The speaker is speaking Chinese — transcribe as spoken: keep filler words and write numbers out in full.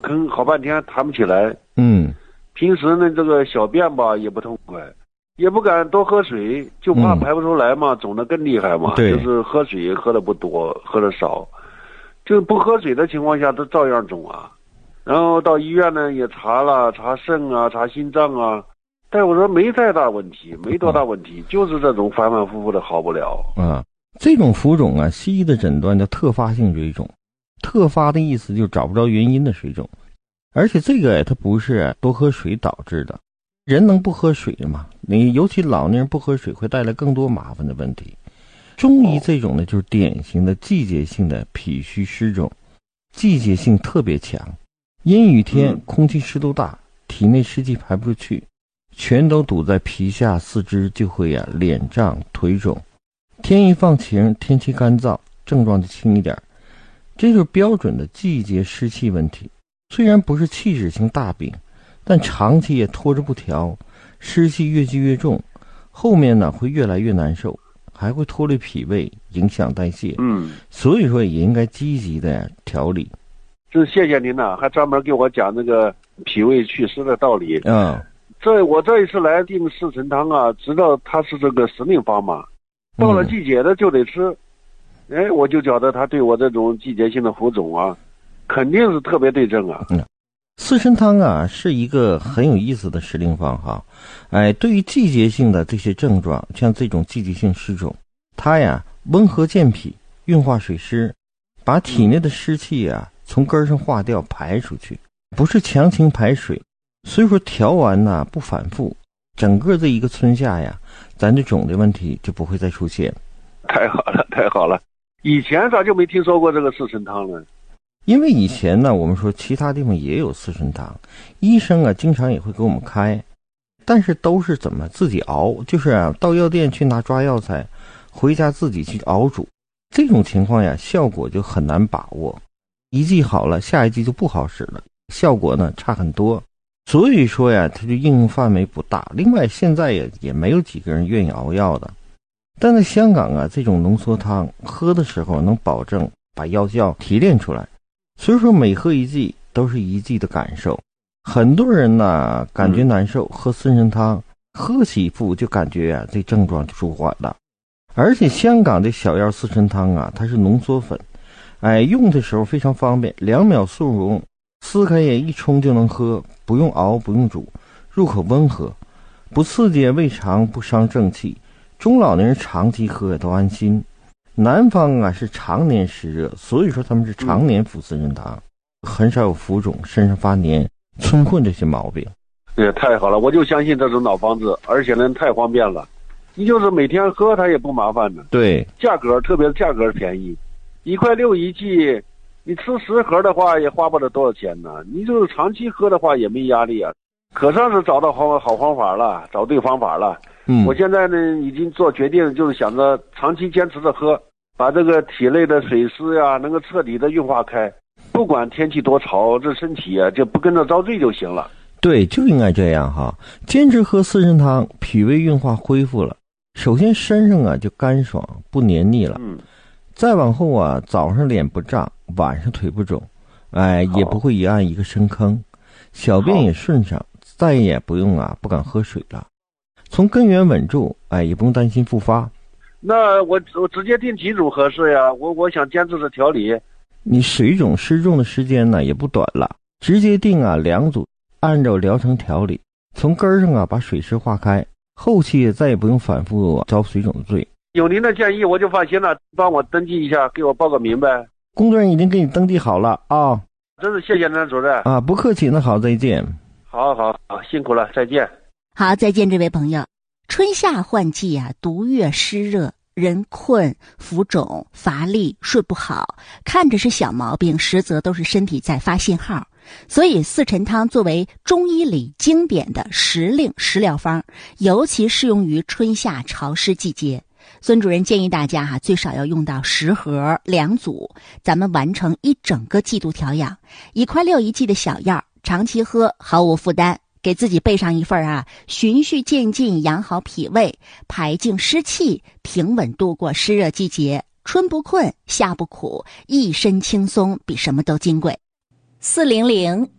吭，好半天弹不起来。 嗯， 平时呢，这个小便吧也不痛快，也不敢多喝水，就怕排不出来嘛，嗯、肿得更厉害嘛。 对， 就是喝水喝的不多，喝的少，就不喝水的情况下都照样肿啊。然后到医院呢也查了，查肾啊，查心脏啊，但我说没太大问题，没多大问题，嗯、就是这种反反复复的好不了。 啊，这种浮肿啊，西医的诊断叫特发性水肿，特发的意思就找不着原因的水肿，而且这个它不是多喝水导致的，人能不喝水吗？你尤其老年人不喝水会带来更多麻烦的问题。中医这种呢，就是典型的季节性的脾虚湿肿，季节性特别强。阴雨天空气湿度大，体内湿气排不出去，全都堵在皮下四肢，就会啊脸胀腿肿。天一放晴，天气干燥，症状就轻一点。这就是标准的季节湿气问题。虽然不是器质性大病，但长期也拖着不调，湿气越积越重，后面呢会越来越难受，还会拖累脾胃，影响代谢。 嗯， 所以说也应该积极的调理。 这谢谢您呐，还专门给我讲那个脾胃祛湿的道理。 嗯， 这我这一次来订四神汤啊，知道它是这个时令方嘛，到了季节的就得吃。嗯、哎，我就觉得它对我这种季节性的浮肿啊，肯定是特别对症啊。 嗯，四神汤啊是一个很有意思的时令方哈。哎，对于季节性的这些症状，像这种季节性湿肿，它呀温和健脾，运化水湿，把体内的湿气啊。从根上化掉排出去，不是强行排水，所以说调完呢不反复，整个这一个春夏呀，咱这肿的问题就不会再出现。 太好了，太好了！以前咋就没听说过这个四神汤呢？ 因为以前呢，我们说其他地方也有四神汤，医生啊经常也会给我们开，但是都是怎么自己熬，就是啊到药店去拿抓药材，回家自己去熬煮，这种情况呀效果就很难把握。一剂好了，下一剂就不好使了，效果呢差很多。所以说呀，它就应用范围不大。另外，现在也也没有几个人愿意熬药的。但在香港啊，这种浓缩汤喝的时候能保证把药效提炼出来，所以说每喝一剂都是一剂的感受。很多人呢感觉难受，喝四神汤喝几副就感觉啊这症状就舒缓了。而且香港的小药四神汤啊，它是浓缩粉。哎，用的时候非常方便，两秒速溶，撕开也一冲就能喝，不用熬，不用煮，入口温和，不刺激胃肠，不伤正气。中老年人长期喝都安心。南方啊是常年湿热，所以说他们是常年服四神汤，很少有浮肿、身上发黏、春困这些毛病。 也太好了，我就相信这种老方子，而且呢太方便了，你就是每天喝它也不麻烦的。 对， 价格特别是价格便宜。一块六一剂，你吃十盒的话也花不了多少钱呢。你就是长期喝的话也没压力啊，可算是找到好好方法了，找对方法了。嗯，我现在呢已经做决定，就是想着长期坚持着喝，把这个体内的水湿呀、啊、能够彻底的运化开。不管天气多潮，这身体啊就不跟着遭罪就行了。 对，就应该这样哈，坚持喝四神汤，脾胃运化恢复了，首先身上啊就干爽不黏腻了。嗯。再往后啊，早上脸不胀，晚上腿不肿，哎，也不会一按一个深坑，小便也顺畅，再也不用啊不敢喝水了，从根源稳住，哎，也不用担心复发。 那我我直接定几种合适呀？我我想坚持着调理。 你水肿湿重的时间呢也不短了，直接定啊两组，按照疗程调理，从根上啊把水湿化开，后期再也不用反复遭水肿的罪。 有您的建议我就放心了，帮我登记一下，给我报个名呗。 工作人员已经给你登记好了啊。 真是谢谢您主任啊，不客气，那好，再见。 好好好，辛苦了，再见。 好，再见，这位朋友。春夏换季啊，毒月湿热，人困、浮肿、乏力、睡不好，看着是小毛病，实则都是身体在发信号。所以四神汤作为中医里经典的时令食疗方，尤其适用于春夏潮湿季节。孙主任建议大家哈、啊，最少要用到十盒两组，咱们完成一整个季度调养。一块六一剂的小药，长期喝毫无负担，给自己备上一份啊，循序渐进养好脾胃，排净湿气，平稳度过湿热季节。春不困，夏不苦，一身轻松，比什么都金贵。四零零